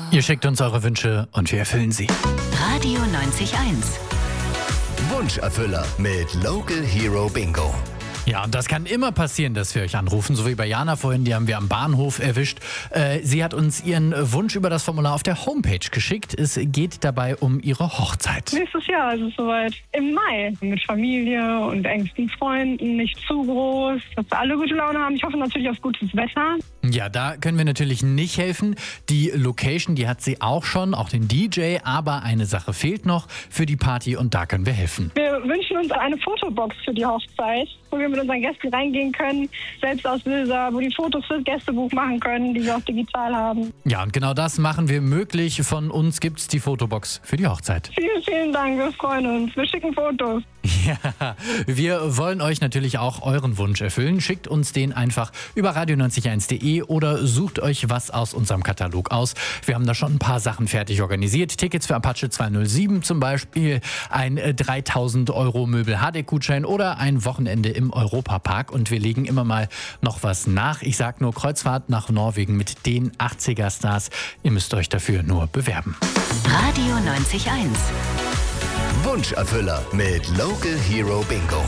Ihr schickt uns eure Wünsche und wir erfüllen sie. Radio 90.1. Wunscherfüller mit Local Hero Bingo. Ja, und das kann immer passieren, dass wir euch anrufen, so wie bei Jana vorhin, die haben wir am Bahnhof erwischt. Sie hat uns ihren Wunsch über das Formular auf der Homepage geschickt. Es geht dabei um ihre Hochzeit. Nächstes Jahr ist es soweit. Im Mai. Mit Familie und engsten Freunden, nicht zu groß, dass alle gute Laune haben. Ich hoffe natürlich auf gutes Wetter. Ja, da können wir natürlich nicht helfen. Die Location, die hat sie auch schon, auch den DJ, aber eine Sache fehlt noch für die Party und da können wir helfen. Wir wünschen uns eine Fotobox für die Hochzeit, wo wir mit unseren Gästen reingehen können, Selbstauslöser, wo die Fotos fürs Gästebuch machen können, die wir auch digital haben. Ja, und genau das machen wir möglich. Von uns gibt's die Fotobox für die Hochzeit. Vielen, vielen Dank, wir freuen uns. Wir schicken Fotos. Ja, wir wollen euch natürlich auch euren Wunsch erfüllen. Schickt uns den einfach über radio901.de oder sucht euch was aus unserem Katalog aus. Wir haben da schon ein paar Sachen fertig organisiert. Tickets für Apache 207 zum Beispiel, ein 3.000 € Möbel-Hardec-Gutschein oder ein Wochenende im Europapark. Und wir legen immer mal noch was nach. Ich sag nur Kreuzfahrt nach Norwegen mit den 80er-Stars. Ihr müsst euch dafür nur bewerben. Radio 90.1. Wunscherfüller mit Local Hero Bingo.